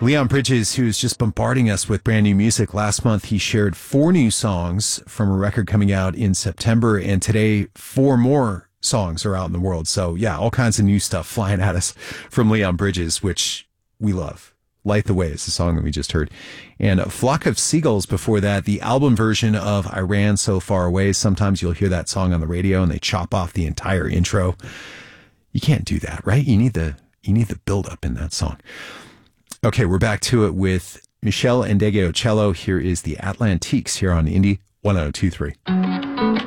Leon Bridges, who's just bombarding us with brand new music. Last month, he shared 4 new songs from a record coming out in September. And today, 4 more songs are out in the world. So yeah, all kinds of new stuff flying at us from Leon Bridges, which we love. Light the Way is the song that we just heard. And A Flock of Seagulls before that, the album version of I Ran So Far Away. Sometimes you'll hear that song on the radio and they chop off the entire intro. You can't do that, right? You need the build up in that song. Okay, we're back to it with Michelle Ndegeocello. Here is the Atlantiques here on Indie 1023.